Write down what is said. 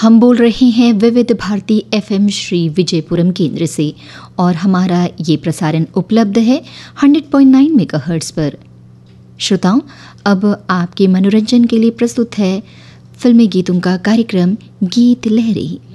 हम बोल रहे हैं विविध भारती एफएम श्री विजयपुरम केंद्र से और हमारा ये प्रसारण उपलब्ध है 100.9 मेगाहर्ट्ज़ पर। श्रोताओं, अब आपके मनोरंजन के लिए प्रस्तुत है फिल्मी गीतों का कार्यक्रम गीत लहरी।